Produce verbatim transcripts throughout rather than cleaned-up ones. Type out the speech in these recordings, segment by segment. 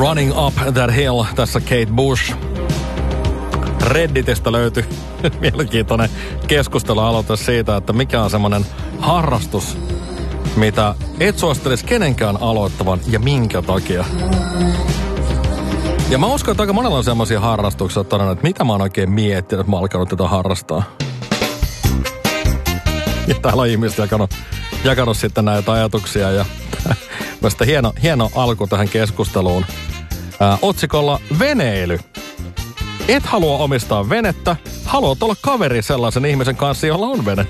Running Up That Hill, tässä Kate Bush. Redditistä löytyi mielenkiintoinen keskustelualoite siitä, että mikä on semmoinen harrastus, mitä et suosittelisi kenenkään aloittavan ja minkä takia. Ja mä uskon, että aika monella on semmoisia harrastuksia, että todennut, että mitä mä oon oikein miettinyt, että mä oon alkanut tätä harrastaa. Ja täällä on ihmiset jakanut, jakanut sitten näitä ajatuksia ja mielestäni hieno, hieno alku tähän keskusteluun. Ää, otsikolla veneily. Et halua omistaa venettä, haluat olla kaveri sellaisen ihmisen kanssa, jolla on vene.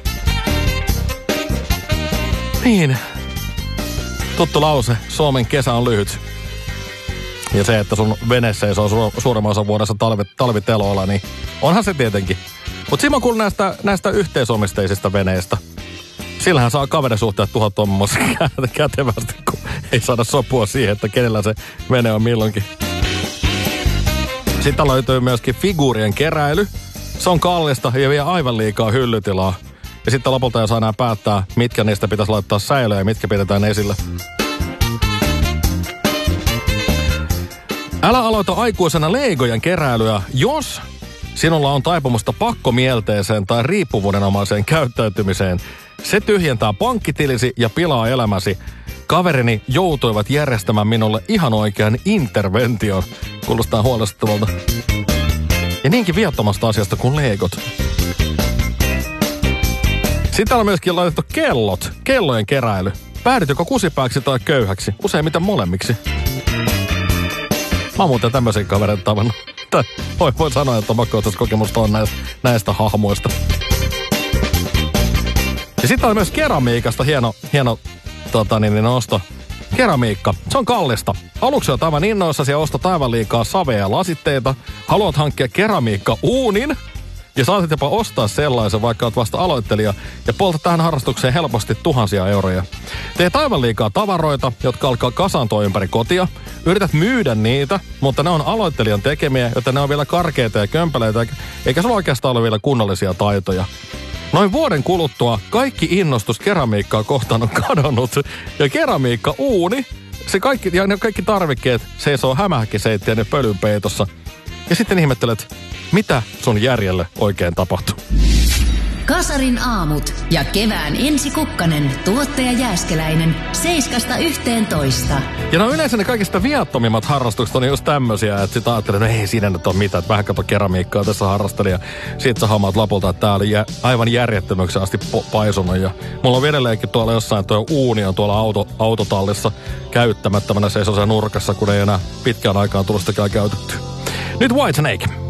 Niin. Tuttu lause, Suomen kesä on lyhyt. Ja se, että sun vene seisoo su- suuremman osan vuodessa talvi, talviteloilla, niin onhan se tietenkin. Mutta siinä mä kuulun näistä, näistä yhteisomisteisista veneistä. Sillähän saa kaverisuhteet tuhot tuommoissa kätevästi, kun ei saada sopua siihen, että kenellä se vene on milloinkin. Sitten löytyy myöskin figuurien keräily. Se on kallista ja vie aivan liikaa hyllytilaa. Ja sitten lopulta jo saa enää päättää, mitkä niistä pitäisi laittaa säilöön ja mitkä pidetään esillä. Älä aloita aikuisena Legojen keräilyä, jos sinulla on taipumusta pakkomielteeseen tai riippuvuudenomaiseen käyttäytymiseen. Se tyhjentää pankkitilisi ja pilaa elämäsi. Kaverini joutuivat järjestämään minulle ihan oikean intervention. Kuulostaa huolestuttavalta. Ja niinkin viattomasta asiasta kuin Legot. Sitten on myöskin laitettu kellot, kellojen keräily. Päädyt joko kusipääksi tai köyhäksi, useimmiten molemmiksi. Mä oon muuten tämmöisiä kavereita tavannut. Voi, voi sanoa, että omakohtaisesta kokemusta on näistä, näistä hahmoista. Ja sitten on myös keramiikasta hieno, hieno tota, niin, niin osto. Keramiikka, se on kallista. Aluksi olet aivan innoissasi ja ostat aivan liikaa savea ja lasitteita. Haluat hankkia keramiikka-uunin ja saatat jopa ostaa sellaisen, vaikka olet vasta aloittelija ja poltat tähän harrastukseen helposti tuhansia euroja. Teet aivan liikaa tavaroita, jotka alkaa kasaantua ympäri kotia. Yrität myydä niitä, mutta ne on aloittelijan tekemiä, joten ne on vielä karkeita ja kömpeleitä, eikä sulla oikeastaan ole vielä kunnollisia taitoja. Noin vuoden kuluttua kaikki innostus keramiikkaa kohtaan on kadonnut. Ja keramiikka-uuni, se kaikki, ja ne kaikki tarvikkeet seisoo hämähäkkiseittiön ja pölynpeitossa. Ja sitten ihmettelet, mitä sun järjelle oikein tapahtuu. Kasarin aamut ja kevään Ensi Kukkanen, tuottaja Jääskeläinen, seiskasta yhteentoista. Ja no yleensä ne kaikista viattomimmat harrastukset on just tämmösiä, että sit ajattelee, että no ei siinä nyt ole mitään, että vähän kato keramiikkaa tässä harrastelin. Ja sit sä hommaat lopulta, että tää oli jä, aivan järjettömyksi asti po- paisunut. Ja mulla on edelleenkin tuolla jossain tuo uuni on tuolla auto, autotallissa käyttämättömänä seisoo nurkassa, kun ei enää pitkään aikaan tullut sitäkään käytetty. Nyt Whitesnake.